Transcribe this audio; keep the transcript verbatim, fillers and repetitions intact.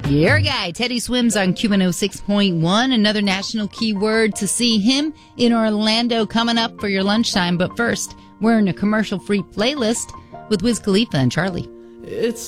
Your guy, Teddy Swims on Q one oh six point one. Another national keyword to see him in Orlando coming up for your lunchtime. But first, we're in a commercial-free playlist with Wiz Khalifa and Charlie. It's